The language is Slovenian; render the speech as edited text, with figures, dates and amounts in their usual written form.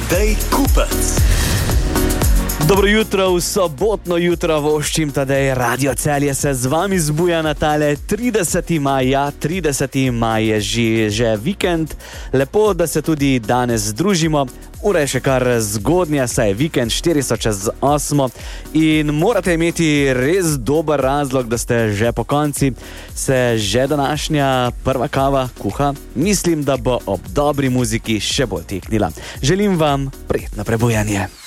Tadej Kupec. Dobro jutro, v sobotno jutro voščim Tadej. Radio Celje se z vami zbuja na tale 30. maja. 30. maj je že vikend. Lepo, da se tudi danes združimo. Ura je še kar zgodnja, saj je vikend 7:45 in morate imeti res dober razlog, da ste že po konci. Se že današnja prva kava kuha? Mislim, da bo ob dobri muziki še bolj teknila. Želim vam prijetno prebujanje.